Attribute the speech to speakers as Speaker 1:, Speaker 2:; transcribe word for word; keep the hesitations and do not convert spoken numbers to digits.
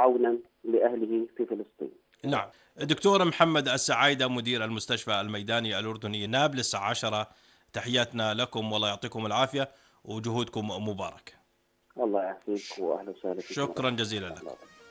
Speaker 1: وعونا لأهله في فلسطين.
Speaker 2: نعم. دكتور محمد السعايدة، مدير المستشفى الميداني الأردني نابلس عشرة، تحياتنا لكم والله يعطيكم العافية وجهودكم مبارك.
Speaker 1: الله يعافيك وأهلا وسهلا فيكم.
Speaker 2: شكرا جزيلا لكم.